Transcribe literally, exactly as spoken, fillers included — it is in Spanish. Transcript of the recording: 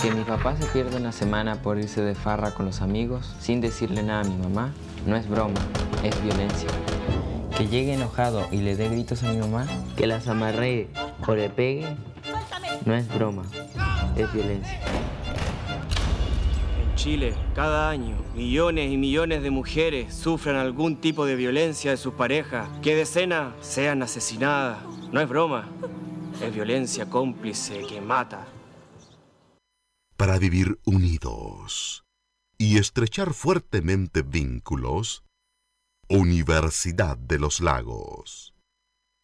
Que mi papá se pierda una semana por irse de farra con los amigos sin decirle nada a mi mamá no es broma, es violencia. Que llegue enojado y le dé gritos a mi mamá, que las amarree o le pegue, no es broma, es violencia. En Chile, cada año, millones y millones de mujeres sufren algún tipo de violencia de sus parejas, que decenas sean asesinadas. No es broma, es violencia cómplice que mata. Para vivir unidos y estrechar fuertemente vínculos, Universidad de los Lagos.